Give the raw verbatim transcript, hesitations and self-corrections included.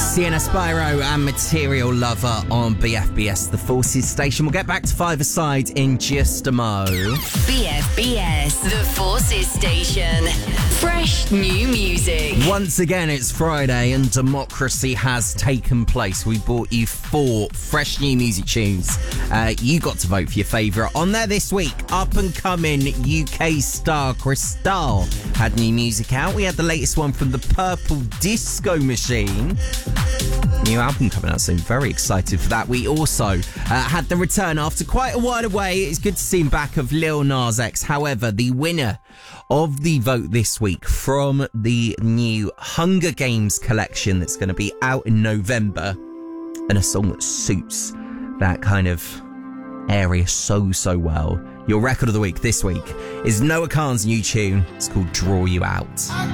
Sienna Spyro and Material Lover on B F B S, the Forces station. We'll get back to Five Aside in just a mo. B F B S, the Forces station. Fresh new music. Once again, it's Friday and democracy has taken place. We brought you four fresh new music tunes. Uh, you got to vote for your favourite. On there this week, up and coming U K star Krystal had new music out. We had the latest one from the Purple Disco Machine. New album coming out soon. Very excited for that. We also uh, had the return after quite a while away. It's good to see him back of Lil Nas X. However, the winner of the vote this week from the new Hunger Games collection that's going to be out in November, and a song that suits that kind of area so, so well. Your record of the week this week is Noah Kahan's new tune. It's called Draw You Out.